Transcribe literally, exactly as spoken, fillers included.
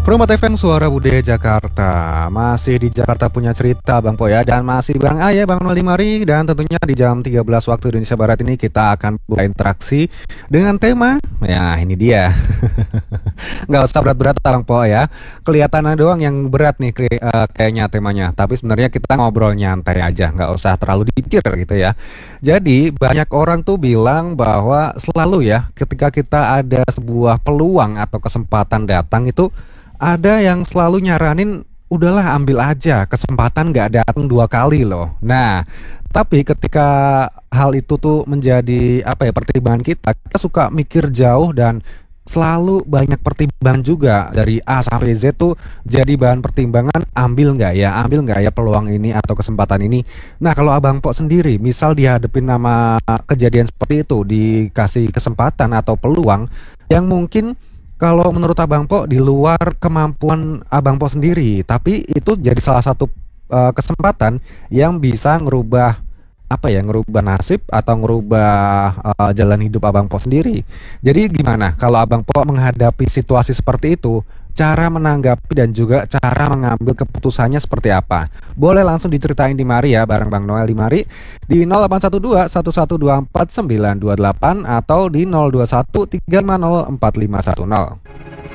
Perumah T V M Suara Budaya Jakarta. Masih di Jakarta Punya Cerita Bang Po ya. Dan masih Bang A ya, Bang Noli Mari. Dan tentunya di jam tiga belas waktu Indonesia Barat ini kita akan buka interaksi dengan tema. Ya ini dia. Nggak usah berat-berat Bang Po ya. Kelihatannya doang yang berat nih kay- eh, kayaknya temanya. Tapi sebenarnya kita ngobrol nyantai aja, nggak usah terlalu dipikir gitu ya. Jadi banyak orang tuh bilang bahwa selalu ya ketika kita ada sebuah peluang atau kesempatan datang itu ada yang selalu nyaranin udahlah ambil aja, kesempatan nggak datang dua kali loh. Nah, tapi ketika hal itu tuh menjadi apa ya pertimbangan kita, kita suka mikir jauh dan selalu banyak pertimbangan juga dari A sampai Z tuh jadi bahan pertimbangan ambil nggak ya, ambil nggak ya peluang ini atau kesempatan ini. Nah kalau Abang Po sendiri, misal dihadapin nama kejadian seperti itu, dikasih kesempatan atau peluang yang mungkin kalau menurut Abang Po di luar kemampuan Abang Po sendiri, tapi itu jadi salah satu eh, kesempatan yang bisa ngerubah apa ya, ngerubah nasib atau ngerubah eh, jalan hidup Abang Po sendiri. Jadi gimana kalau Abang Po menghadapi situasi seperti itu? Cara menanggapi dan juga cara mengambil keputusannya seperti apa? Boleh langsung diceritain di Mari ya, bareng Bang Noel di Mari di nol delapan satu dua satu satu dua empat sembilan dua delapan atau di nol dua satu tiga lima nol empat lima satu nol.